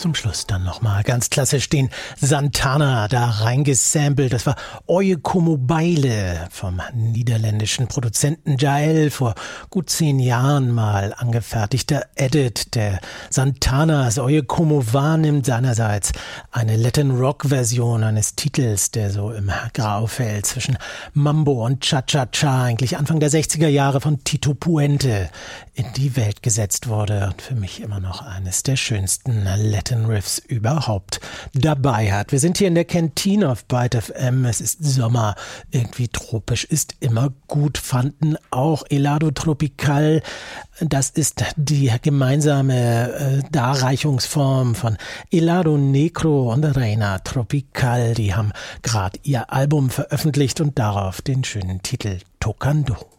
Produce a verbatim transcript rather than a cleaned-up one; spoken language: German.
Zum Schluss dann nochmal ganz klassisch den Santana da reingesampelt. Das war Oye Como Baile vom niederländischen Produzenten Jael, vor gut zehn Jahren mal angefertigter Edit der Santanas. Oye Como Va nimmt seinerseits eine Latin-Rock-Version eines Titels, der so im Graufeld zwischen Mambo und Cha-Cha-Cha eigentlich Anfang der sechziger Jahre von Tito Puente in die Welt gesetzt wurde und für mich immer noch eines der schönsten Latin Riffs überhaupt dabei hat. Wir sind hier in der Kantine auf Byte F M. Es ist Sommer, irgendwie tropisch, ist immer gut. Fanden auch Helado Tropical. Das ist die gemeinsame äh, Darreichungsform von Helado Negro und Reina Tropical. Die haben gerade ihr Album veröffentlicht und darauf den schönen Titel Tocando.